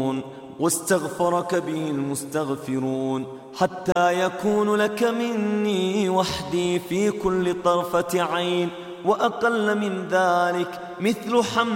واستغفرك به المستغفرون، حتى يكون لك مني وحدي في كل طرفة عين، وأقل من ذلك مثل حمد